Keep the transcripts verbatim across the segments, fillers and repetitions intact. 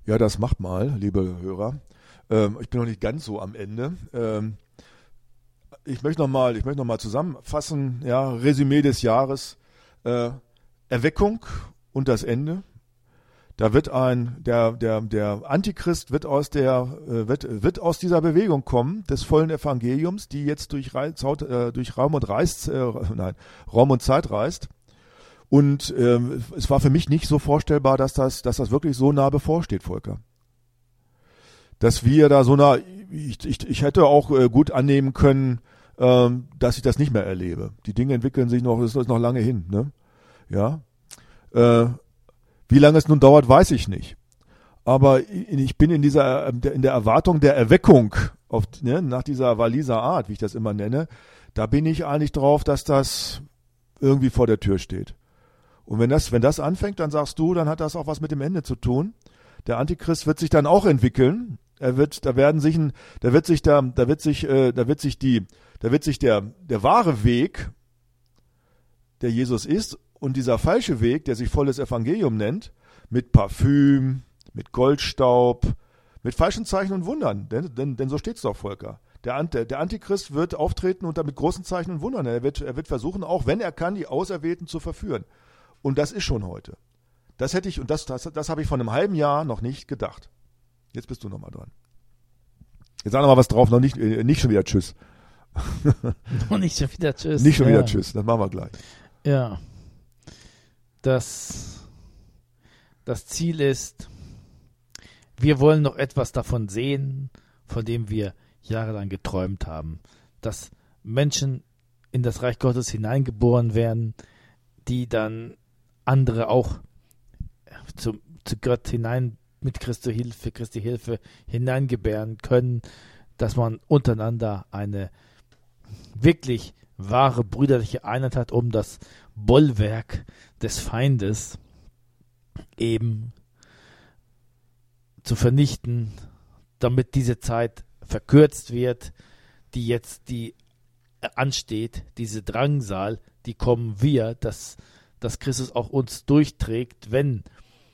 Ja, das macht mal, liebe Hörer. Ähm, ich bin noch nicht ganz so am Ende. Ähm, ich möchte noch mal, ich möchte noch mal zusammenfassen. Ja, Resümee des Jahres: äh, Erweckung und das Ende. Da wird ein der der der Antichrist wird aus der äh, wird wird aus dieser Bewegung kommen des vollen Evangeliums, die jetzt durch Rei- Zaut- äh, durch Raum und reist, äh, nein, Raum und Zeit reist. Und ähm, es war für mich nicht so vorstellbar, dass das dass das wirklich so nah bevorsteht, Volker. Dass wir da so nah, ich, ich, ich hätte auch äh, gut annehmen können, ähm, dass ich das nicht mehr erlebe. Die Dinge entwickeln sich noch, es ist noch lange hin, ne? Ja. Äh, wie lange es nun dauert, weiß ich nicht. Aber ich bin in dieser, in der Erwartung der Erweckung, auf, ne, nach dieser Waliser Art, wie ich das immer nenne, da bin ich eigentlich drauf, dass das irgendwie vor der Tür steht. Und wenn das, wenn das anfängt, dann sagst du, dann hat das auch was mit dem Ende zu tun. Der Antichrist wird sich dann auch entwickeln. Er wird, da werden sich ein, da wird sich da, da wird sich, äh, da wird sich die, da wird sich der, der wahre Weg, der Jesus ist, und dieser falsche Weg, der sich volles Evangelium nennt, mit Parfüm, mit Goldstaub, mit falschen Zeichen und Wundern. Denn, denn, denn so steht's doch, Volker. Der, der, der Antichrist wird auftreten und damit großen Zeichen und Wundern. Er wird, er wird versuchen, auch wenn er kann, die Auserwählten zu verführen. Und das ist schon heute. Das hätte ich, und das, das, das habe ich vor einem halben Jahr noch nicht gedacht. Jetzt bist du nochmal dran. Jetzt sag noch mal was drauf, noch nicht, äh, nicht schon wieder Tschüss. Noch nicht schon wieder Tschüss. Nicht schon ja. wieder Tschüss, das machen wir gleich. Ja. Das, das Ziel ist, wir wollen noch etwas davon sehen, von dem wir jahrelang geträumt haben. Dass Menschen in das Reich Gottes hineingeboren werden, die dann andere auch zu, zu Gott hinein mit Christi Hilfe, Christi Hilfe hineingebären können, dass man untereinander eine wirklich wahre brüderliche Einheit hat, um das Bollwerk des Feindes eben zu vernichten, damit diese Zeit verkürzt wird, die jetzt die ansteht, diese Drangsal, die kommen wir, dass, dass Christus auch uns durchträgt, wenn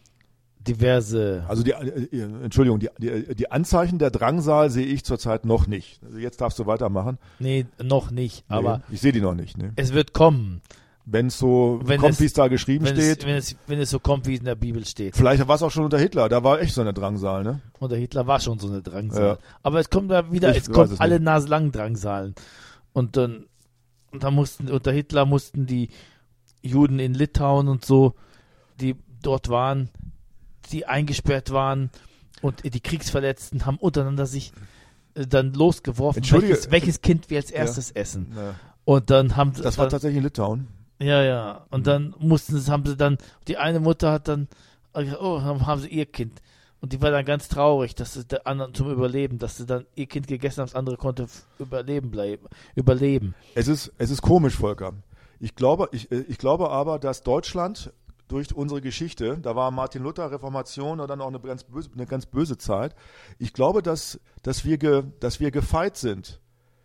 diverse... Also die, äh, Entschuldigung, die, die, die Anzeichen der Drangsal sehe ich zurzeit noch nicht. Also jetzt darfst du weitermachen. Nee, noch nicht, Nee, aber ich sehe die noch nicht. Ne? es wird kommen. Wenn es so Wenn kommt, es- wie es da geschrieben Wenn steht. es, wenn, es, wenn es so kommt, wie es in der Bibel steht. Vielleicht war es auch schon unter Hitler, da war echt so eine Drangsal, ne? Und der Hitler war schon so eine Drangsal. Ja. Aber es kommt da wieder, Ich es weiß kommt es alle nicht. naselang Drangsalen. Und dann, und dann mussten, unter Hitler mussten die Juden in Litauen und so, die dort waren, die eingesperrt waren, und die Kriegsverletzten haben untereinander sich äh, dann losgeworfen, Entschuldige, welches, welches Kind wir als erstes essen. Ja. Und dann haben Das war dann, tatsächlich in Litauen. ja, ja. Und dann mussten sie, haben sie dann, die eine Mutter hat dann, oh, dann haben sie ihr Kind. Und die war dann ganz traurig, dass sie der anderen zum Überleben, dass sie dann ihr Kind gegessen haben, das andere konnte f- überleben bleiben, überleben. Es ist, es ist komisch, Volker. Ich glaube, ich, äh, ich glaube aber, dass Deutschland durch unsere Geschichte, da war Martin Luther, Reformation und dann auch eine ganz böse, eine ganz böse Zeit. Ich glaube, dass, dass, wir ge, dass wir gefeit sind,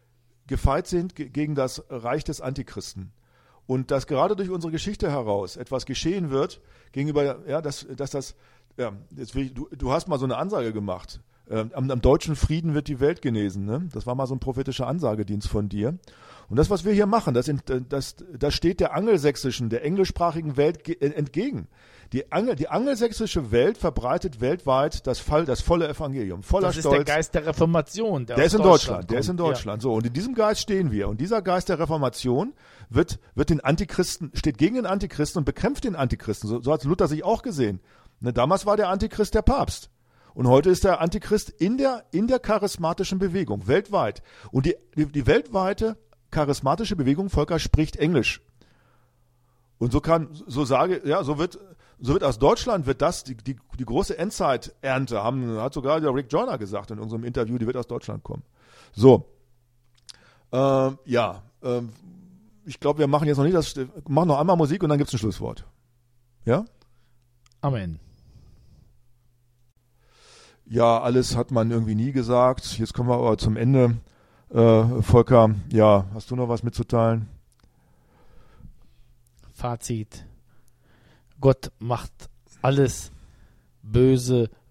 gefeit sind ge- gegen das Reich des Antichristen. Und dass gerade durch unsere Geschichte heraus etwas geschehen wird, gegenüber, ja, dass, dass das, ja, jetzt will ich, du, du hast mal so eine Ansage gemacht. Ähm, am, am deutschen Frieden wird die Welt genesen. Ne? Das war mal so ein prophetischer Ansagedienst von dir. Und das, was wir hier machen, das, das, das steht der angelsächsischen, der englischsprachigen Welt ge- entgegen. Die, Angel, die angelsächsische Welt verbreitet weltweit das, Fall, das volle Evangelium, voller Das ist Stolz. der Geist der Reformation. Der aus ist in Deutschland, der ist in kommt. Deutschland. So, und in diesem Geist stehen wir. Und dieser Geist der Reformation wird, wird den Antichristen, steht gegen den Antichristen und bekämpft den Antichristen. So, so hat Luther sich auch gesehen. Ne, damals war der Antichrist der Papst. Und heute ist der Antichrist in der, in der charismatischen Bewegung, weltweit. Und die, die, die weltweite charismatische Bewegung, Volker, spricht Englisch. Und so kann, so sage, ja, so wird, so wird aus Deutschland wird das, die, die, die große Endzeiternte, haben, hat sogar der Rick Joyner gesagt in unserem Interview, die wird aus Deutschland kommen. So. Ähm, ja, ähm, ich glaube, wir machen jetzt noch nicht das, machen noch einmal Musik und dann gibt es ein Schlusswort. Ja? Amen. Ja, alles hat man irgendwie nie gesagt. Jetzt kommen wir aber zum Ende. Äh, Volker, ja, hast du noch was mitzuteilen? Fazit. Gott macht alles Böse